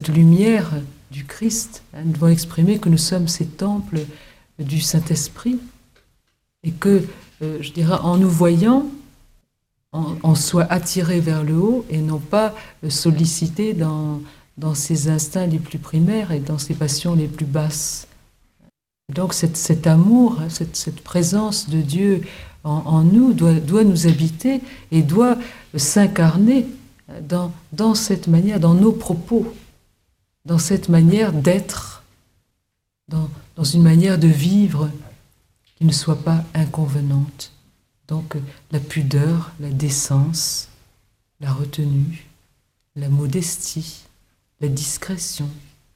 cette lumière du Christ. Nous devons exprimer que nous sommes ces temples du Saint-Esprit et que, je dirais, en nous voyant, on soit attiré vers le haut et non pas sollicité dans ses instincts les plus primaires et dans ses passions les plus basses. Donc cet amour, cette présence de Dieu en nous doit nous habiter et doit s'incarner dans cette manière, dans nos propos, dans cette manière d'être, dans une manière de vivre qui ne soit pas inconvenante. Donc la pudeur, la décence, la retenue, la modestie, la discrétion,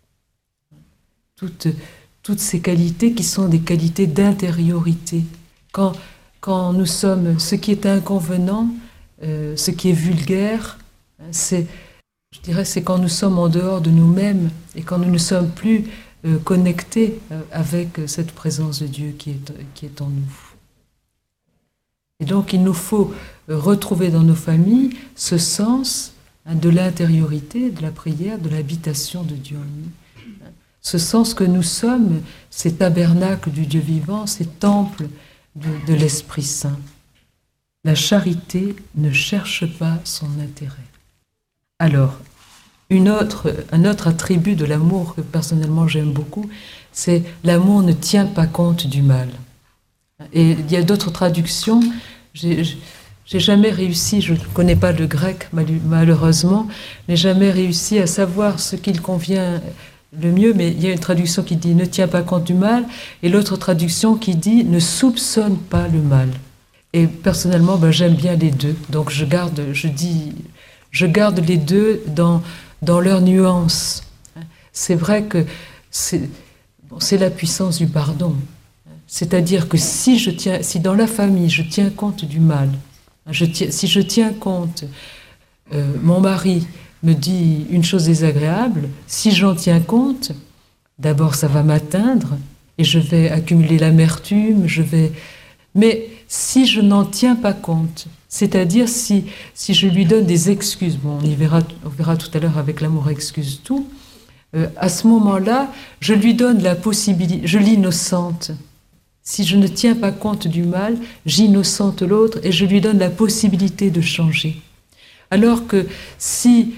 toutes ces qualités qui sont des qualités d'intériorité. Quand nous sommes, ce qui est inconvenant, ce qui est vulgaire, c'est quand nous sommes en dehors de nous-mêmes et quand nous ne sommes plus connectés avec cette présence de Dieu qui est en nous. Et donc il nous faut retrouver dans nos familles ce sens de l'intériorité, de la prière, de l'habitation de Dieu en nous. Ce sens que nous sommes, ces tabernacles du Dieu vivant, ces temples de l'Esprit Saint. La charité ne cherche pas son intérêt. Alors, un autre attribut de l'amour que personnellement j'aime beaucoup, c'est l'amour ne tient pas compte du mal. Et il y a d'autres traductions. J'ai jamais réussi, je ne connais pas le grec malheureusement, n'ai jamais réussi à savoir ce qu'il convient le mieux, mais il y a une traduction qui dit « ne tient pas compte du mal » et l'autre traduction qui dit « ne soupçonne pas le mal ». Et personnellement, j'aime bien les deux, donc je garde les deux dans leur nuance. C'est vrai que c'est la puissance du pardon. C'est-à-dire que si dans la famille je tiens compte du mal, si je tiens compte, mon mari me dit une chose désagréable, si j'en tiens compte, d'abord ça va m'atteindre et je vais accumuler l'amertume, mais si je n'en tiens pas compte, c'est-à-dire si je lui donne des excuses, on verra tout à l'heure avec l'amour excuse tout, à ce moment-là, je lui donne la possibilité, je l'innocente. Si je ne tiens pas compte du mal, j'innocente l'autre et je lui donne la possibilité de changer. Alors que si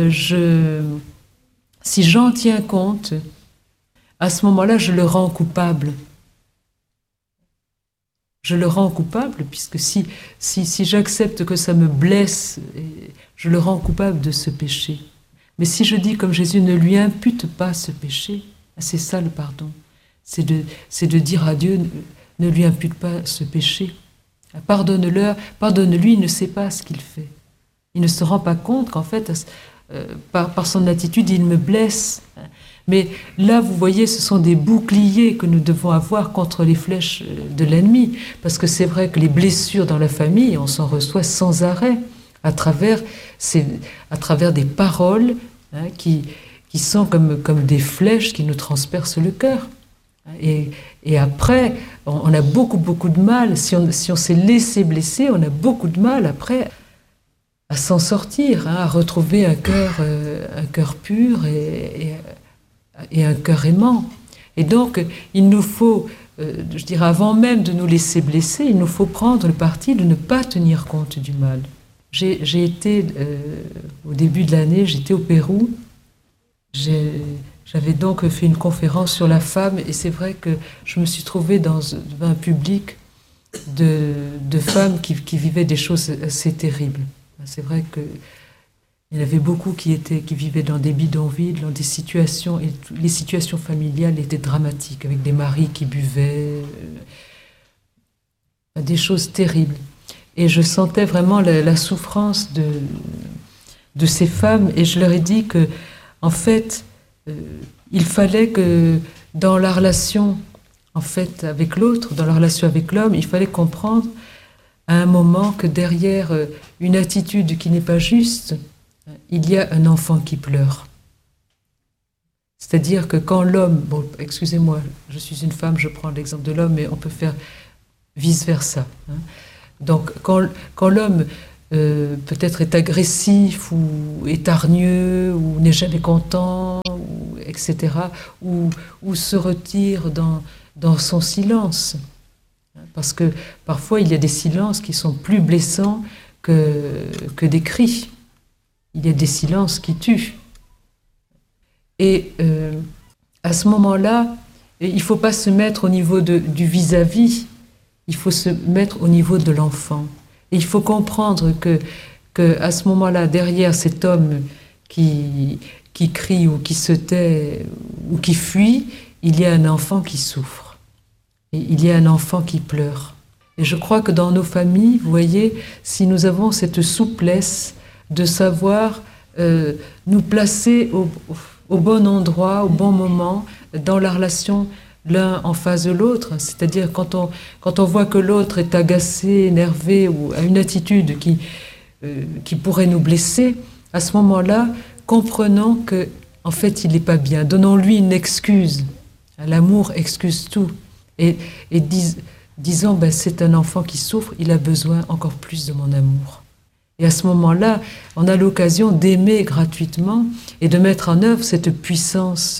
j'en tiens compte, à ce moment-là, je le rends coupable. Je le rends coupable puisque si j'accepte que ça me blesse, je le rends coupable de ce péché. Mais si je dis comme Jésus, ne lui impute pas ce péché, c'est ça le pardon. C'est de dire à Dieu, ne lui impute pas ce péché. Pardonne-lui, il ne sait pas ce qu'il fait. Il ne se rend pas compte qu'en fait, par son attitude, il me blesse. Mais là, vous voyez, ce sont des boucliers que nous devons avoir contre les flèches de l'ennemi. Parce que c'est vrai que les blessures dans la famille, on s'en reçoit sans arrêt, à travers des paroles qui sont comme des flèches qui nous transpercent le cœur. Et après, on a beaucoup de mal. Si on s'est laissé blesser, on a beaucoup de mal après à s'en sortir, à retrouver un cœur pur et un cœur aimant. Et donc, il nous faut, je dirais, avant même de nous laisser blesser, il nous faut prendre le parti de ne pas tenir compte du mal. J'ai été, au début de l'année, j'étais au Pérou. J'avais donc fait une conférence sur la femme et c'est vrai que je me suis trouvée devant un public de femmes qui vivaient des choses assez terribles. C'est vrai qu'il y en avait beaucoup qui vivaient dans des bidonvilles, dans des situations, et les situations familiales étaient dramatiques, avec des maris qui buvaient, des choses terribles. Et je sentais vraiment la souffrance de ces femmes et je leur ai dit que, en fait, il fallait que dans la relation en fait, avec l'autre, dans la relation avec l'homme, il fallait comprendre à un moment que derrière une attitude qui n'est pas juste, il y a un enfant qui pleure. C'est-à-dire que quand l'homme, bon, excusez-moi, je suis une femme, je prends l'exemple de l'homme, mais on peut faire vice-versa. Hein. Donc quand l'homme peut-être est agressif ou est hargneux ou n'est jamais content etc., ou se retire dans son silence. Parce que parfois, il y a des silences qui sont plus blessants que des cris. Il y a des silences qui tuent. Et à ce moment-là, il ne faut pas se mettre au niveau du vis-à-vis, il faut se mettre au niveau de l'enfant. Et il faut comprendre que à ce moment-là, derrière cet homme qui crie ou qui se tait ou qui fuit, il y a un enfant qui souffre. Et il y a un enfant qui pleure. Et je crois que dans nos familles, vous voyez, si nous avons cette souplesse de savoir nous placer au bon endroit, au bon moment, dans la relation l'un en face de l'autre, c'est-à-dire quand on voit que l'autre est agacé, énervé ou a une attitude qui pourrait nous blesser, à ce moment-là, comprenons que en fait, il n'est pas bien. Donnons-lui une excuse. L'amour excuse tout. Et disons, ben, c'est un enfant qui souffre, il a besoin encore plus de mon amour. Et à ce moment-là, on a l'occasion d'aimer gratuitement et de mettre en œuvre cette puissance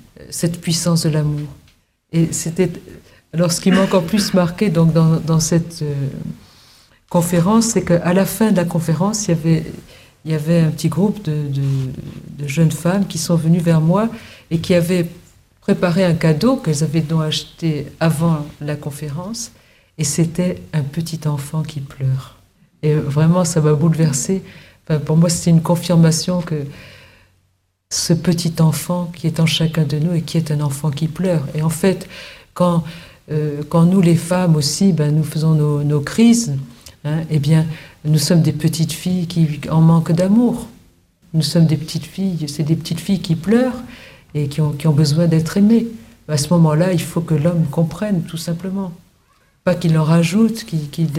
de l'amour. Et c'était, alors ce qui m'a encore plus marqué donc dans cette conférence, c'est qu'à la fin de la conférence, il y avait un petit groupe de jeunes femmes qui sont venues vers moi et qui avaient préparé un cadeau qu'elles avaient donc acheté avant la conférence, et c'était un petit enfant qui pleure. Et vraiment, ça m'a bouleversée. Enfin, pour moi, c'était une confirmation que ce petit enfant qui est en chacun de nous et qui est un enfant qui pleure. Et en fait, quand nous, les femmes aussi, ben, nous faisons nos crises, hein, eh bien, nous sommes des petites filles qui en manquent d'amour. Nous sommes des petites filles, c'est des petites filles qui pleurent et qui ont besoin d'être aimées. À ce moment-là, il faut que l'homme comprenne, tout simplement. Pas qu'il en rajoute, qu'il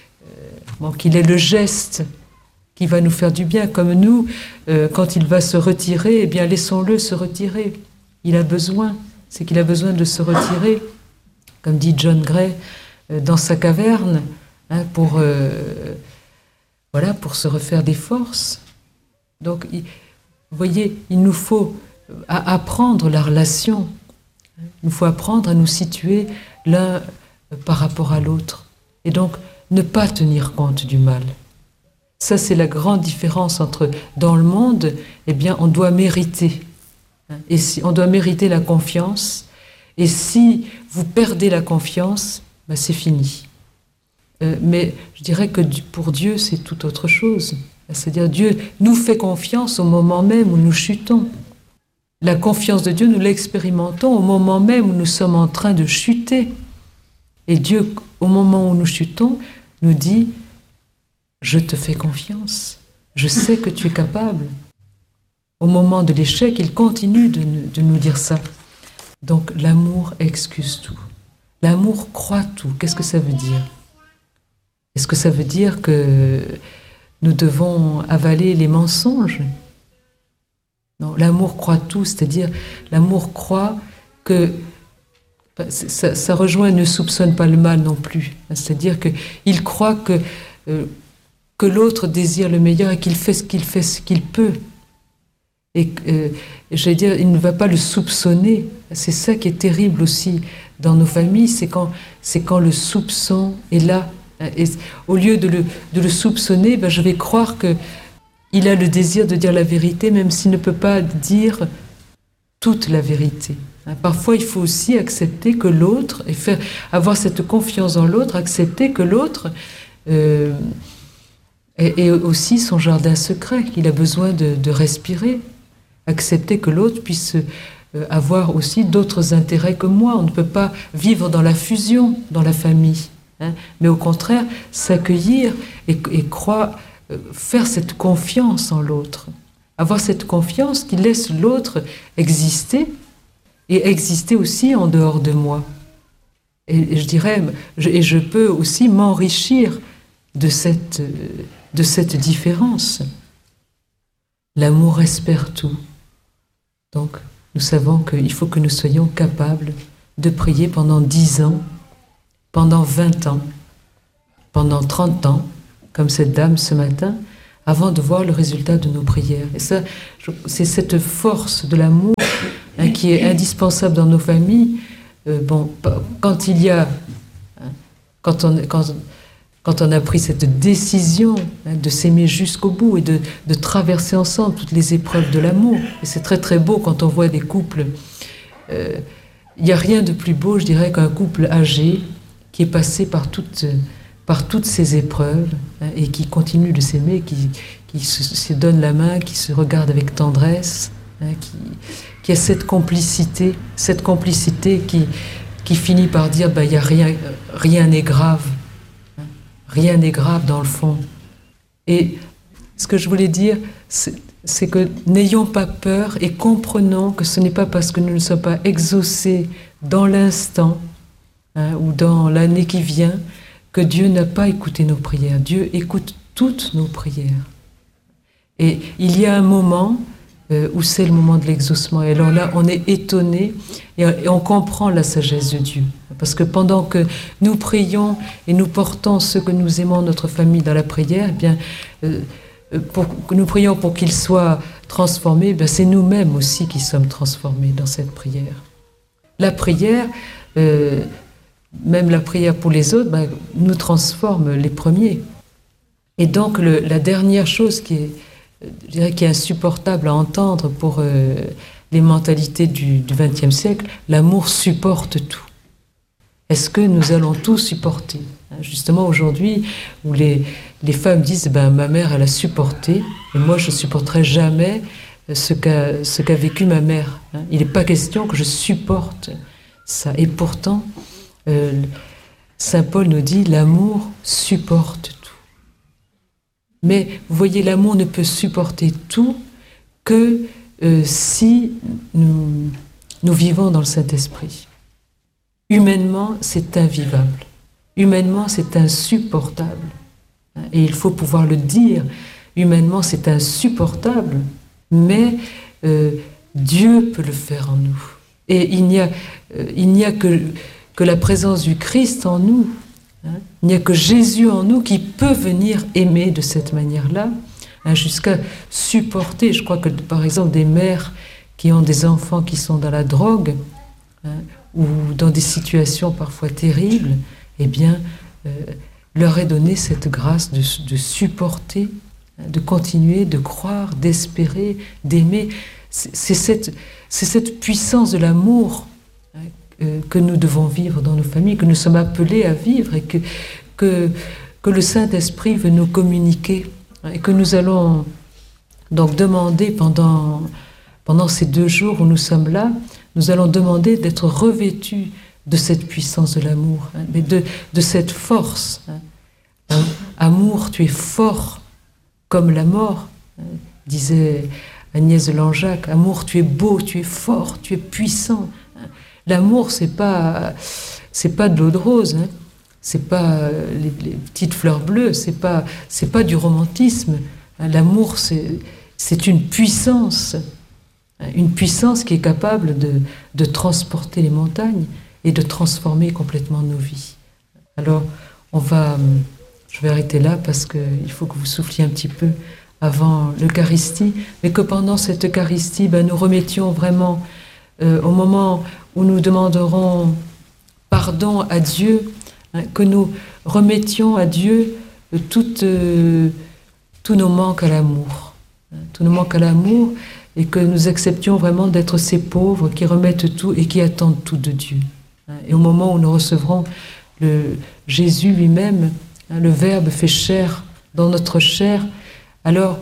ait le geste qui va nous faire du bien. Comme nous, quand il va se retirer, eh bien, laissons-le se retirer. Il a besoin, c'est qu'il a besoin de se retirer, comme dit John Gray, dans sa caverne, hein, pour se refaire des forces. Donc, vous voyez, il nous faut apprendre la relation. Il nous faut apprendre à nous situer l'un par rapport à l'autre. Et donc, ne pas tenir compte du mal. Ça, c'est la grande différence entre, dans le monde, eh bien, on doit mériter. Et si, on doit mériter la confiance. Et si vous perdez la confiance, ben, c'est fini. Mais je dirais que pour Dieu, c'est tout autre chose. C'est-à-dire, Dieu nous fait confiance au moment même où nous chutons. La confiance de Dieu, nous l'expérimentons au moment même où nous sommes en train de chuter. Et Dieu, au moment où nous chutons, nous dit « Je te fais confiance, je sais que tu es capable ». Au moment de l'échec, il continue de nous dire ça. Donc l'amour excuse tout. L'amour croit tout. Qu'est-ce que ça veut dire? Est-ce que ça veut dire que nous devons avaler les mensonges? Non, l'amour croit tout, c'est-à-dire l'amour croit que ça rejoint, ne soupçonne pas le mal non plus. C'est-à-dire qu'il croit que l'autre désire le meilleur et qu'il fait ce qu'il peut. Et j'allais dire, il ne va pas le soupçonner. C'est ça qui est terrible aussi dans nos familles, c'est quand le soupçon est là. Et au lieu de le soupçonner, ben je vais croire qu'il a le désir de dire la vérité, même s'il ne peut pas dire toute la vérité. Parfois, il faut aussi accepter que l'autre, et avoir cette confiance en l'autre, accepter que l'autre est aussi son jardin secret, qu'il a besoin de respirer. Accepter que l'autre puisse avoir aussi d'autres intérêts que moi. On ne peut pas vivre dans la fusion dans la famille, hein, mais au contraire, s'accueillir et croire, faire cette confiance en l'autre. Avoir cette confiance qui laisse l'autre exister, et exister aussi en dehors de moi. Et je dirais, je peux aussi m'enrichir de cette différence. L'amour espère tout. Donc, nous savons qu'il faut que nous soyons capables de prier pendant 10 ans, pendant 20 ans, pendant 30 ans, comme cette dame ce matin, avant de voir le résultat de nos prières. Et ça, c'est cette force de l'amour qui est indispensable dans nos familles, quand il y a, quand on a pris cette décision de s'aimer jusqu'au bout et de traverser ensemble toutes les épreuves de l'amour, et c'est très très beau quand on voit des couples, il n'y a rien de plus beau, je dirais, qu'un couple âgé qui est passé par toutes ces épreuves et qui continue de s'aimer, qui se donne la main, qui se regarde avec tendresse, qui a cette complicité qui finit par dire il y a rien n'est grave, rien n'est grave dans le fond. Et ce que je voulais dire, c'est que n'ayons pas peur et comprenons que ce n'est pas parce que nous ne sommes pas exaucés dans l'instant ou dans l'année qui vient que Dieu n'a pas écouté nos prières. Dieu écoute toutes nos prières. Et il y a un moment où c'est le moment de l'exaucement. Et alors là, on est étonné et on comprend la sagesse de Dieu. Parce que pendant que nous prions et nous portons ceux que nous aimons, notre famille, dans la prière, nous prions pour qu'ils soient transformés, c'est nous-mêmes aussi qui sommes transformés dans cette prière. La prière, même la prière pour les autres, nous transforme les premiers. Et donc la dernière chose je dirais, qui est insupportable à entendre pour les mentalités du XXe siècle, l'amour supporte tout. Est-ce que nous allons tout supporter? Justement aujourd'hui, où les femmes disent ma mère elle a supporté et moi je ne supporterai jamais ce qu'a vécu ma mère. Il n'est pas question que je supporte ça. Et pourtant, Saint Paul nous dit l'amour supporte tout. Mais vous voyez, l'amour ne peut supporter tout que si nous vivons dans le Saint-Esprit. Humainement, c'est invivable. Humainement, c'est insupportable. Et il faut pouvoir le dire. Humainement, c'est insupportable. Mais Dieu peut le faire en nous. Et il n'y a que la présence du Christ en nous. Il n'y a que Jésus en nous qui peut venir aimer de cette manière-là, jusqu'à supporter. Je crois que, par exemple, des mères qui ont des enfants qui sont dans la drogue ou dans des situations parfois terribles, leur est donnée cette grâce de supporter, de continuer, de croire, d'espérer, d'aimer. C'est cette puissance de l'amour que nous devons vivre dans nos familles, que nous sommes appelés à vivre et que le Saint-Esprit veut nous communiquer et que nous allons donc demander pendant ces 2 jours où nous sommes là, nous allons demander d'être revêtus de cette puissance de l'amour, mais de cette force. Amour, tu es fort comme la mort, disait Agnès de Langeac. Amour, tu es beau, tu es fort, tu es puissant. L'amour, c'est pas de l'eau de rose, c'est pas les petites fleurs bleues, c'est pas du romantisme. L'amour, c'est une puissance qui est capable de transporter les montagnes et de transformer complètement nos vies. Alors, je vais arrêter là parce qu'il faut que vous souffliez un petit peu avant l'Eucharistie, mais que pendant cette Eucharistie, nous remettions vraiment au moment où nous demanderons pardon à Dieu, que nous remettions à Dieu tous nos manques à l'amour. Tous nos manques à l'amour, et que nous acceptions vraiment d'être ces pauvres qui remettent tout et qui attendent tout de Dieu. Et au moment où nous recevrons Jésus lui-même, le Verbe fait chair dans notre chair, alors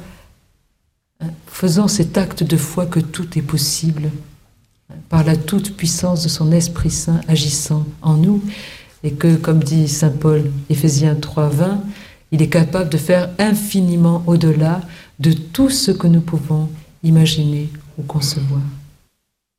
faisons cet acte de foi que tout est possible, par la toute-puissance de son Esprit Saint agissant en nous, et que, comme dit Saint Paul, Éphésiens 3:20, il est capable de faire infiniment au-delà de tout ce que nous pouvons imaginer ou concevoir.